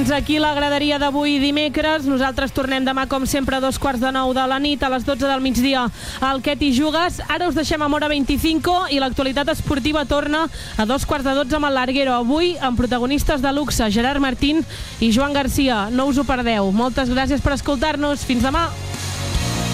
Aquí la graderia d'avui dimecres. Nosaltres tornem demà com sempre a 8:45 de la nit, a les 12 del migdia al Què t'hi jugues. Ara us deixem amb Hora 25 i l'actualitat esportiva torna a 12:45 amb el Larguero, avui amb protagonistes de luxe, Gerard Martín i Joan Garcia. No us ho perdeu. Moltes gràcies per escoltar-nos. Fins demà.